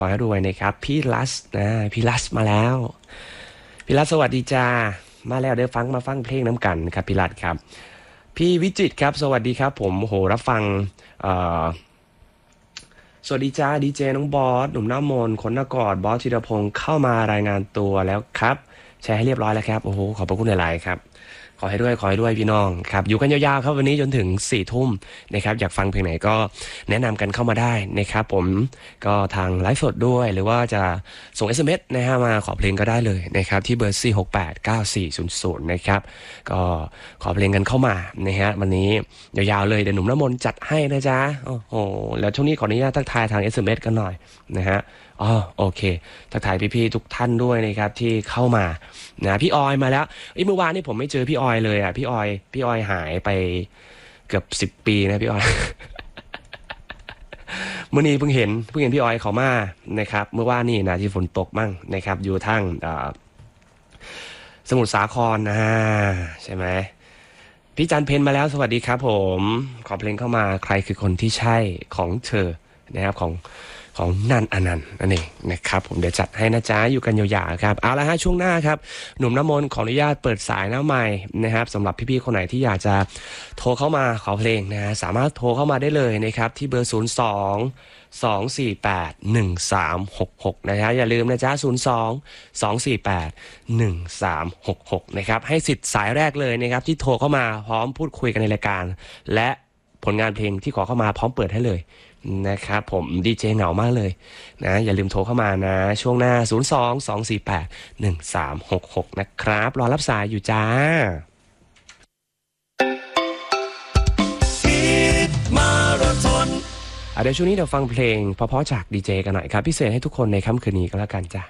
ขอให้รวยนะครับพี่ลัสนะพี่ลัสมาแล้วพี่ลัสสวัสดีจ้ามาแล้วเดี๋ยวมาฟังเพลงน้ำกันครับพี่ลัสครับพี่วิจิตรครับสวัสดีครับผมโหรับฟังเอ่อสวัสดีจ้าดีเจน้องบอสหนุ่มหน้ามนต์คนหน้ากอดบอสธีรพงศ์เข้ามารายงานตัวแล้วครับแชร์ให้เรียบร้อยแล้วครับโอ้โหขอบพระคุณหลายๆครับขอให้ด้วยพี่น้องครับอยู่กันยาวๆครับวันนี้จนถึง4 ทุ่มนะครับอยากฟังเพลงไหนก็แนะนำกันเข้ามาได้นะครับผมก็ทางไลฟ์สดด้วยหรือว่าจะส่ง SMS นะฮะมาขอเพลงก็ได้เลยนะครับที่เบอร์4689400นะครับก็ขอเพลงกันเข้ามานะฮะวันนี้ยาวๆเลยเดี๋ยวหนุ่มน้ำมนต์จัดให้นะจ๊ะโอ้โหแล้วช่วงนี้ขออนุญาตทักทายทาง SMS กันหน่อยนะฮะอ๋อโอเคทักทายพี่ๆทุกท่านด้วยนะครับที่เข้ามานะพี่ออยมาแล้วเมื่อวานนี่ผมไม่เจอพี่ออยเลยอ่ะพี่ออยหายไปเกือบ10 ปีนะพี่ออย เมื่อนี้เพิ่งเห็นพี่ออยเขามานะครับเมื่อวานนี่นะที่ฝนตกมั่งนะครับอยู่ทางสมุทรสาครใช่ไหมพี่จันเพนมาแล้วสวัสดีครับผมขอเพลงเข้ามาใครคือคนที่ใช่ของเธอนะครับของนันอนันต์นั่นเองนะครับผมเดี๋ยวจัดให้นะจ๊ะอยู่กันยาวๆครับเอาละฮะช่วงหน้าครับหนุ่มน้ำมนต์ขออนุญาตเปิดสายหน้าใหม่นะครับสำหรับพี่ๆคนไหนที่อยากจะโทรเข้ามาขอเพลงนะฮะสามารถโทรเข้ามาได้เลยนะครับที่เบอร์02 248 1366นะฮะอย่าลืมนะจ๊ะ02 248 1366นะครับให้สิทธิ์สายแรกเลยนะครับที่โทรเข้ามาพร้อมพูดคุยกันในรายการและผลงานเพลงที่ขอเข้ามาพร้อมเปิดให้เลยนะครับผมดีเจเหงามากเลยนะอย่าลืมโทรเข้ามานะช่วงหน้า02 248 1366นะครับรอรับสายอยู่จ้าเดี๋ยวช่วงนี้เดี๋ยวฟังเพลงเพราะๆจากดีเจกันหน่อยครับพิเศษให้ทุกคนในค่ำคืนนี้ก็แล้วกันจ้ะ